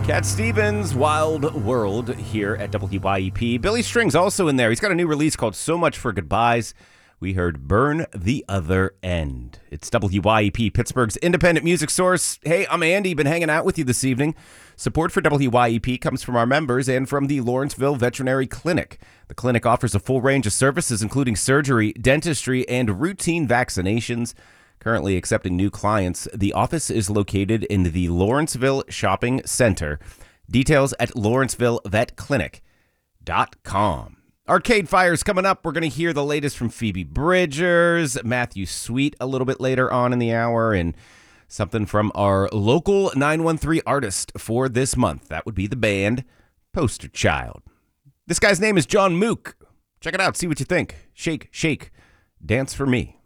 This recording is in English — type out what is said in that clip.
Cat Stevens, Wild World here at WYEP. Billy String's also in there. He's got a new release called So Much for Goodbyes. We heard Burn the Other End. It's WYEP, Pittsburgh's independent music source. Hey, I'm Andy. Been hanging out with you this evening. Support for WYEP comes from our members and from the Lawrenceville Veterinary Clinic. The clinic offers a full range of services, including surgery, dentistry, and routine vaccinations. Currently accepting new clients. The office is located in the Lawrenceville Shopping Center. Details at lawrencevillepetclinic.com. Arcade Fire's coming up. We're going to hear the latest from Phoebe Bridgers, Matthew Sweet a little bit later on in the hour, and something from our local 913 artist for this month. That would be the band Poster Child. This guy's name is John Mook. Check it out. See what you think. Shake, shake, dance for me.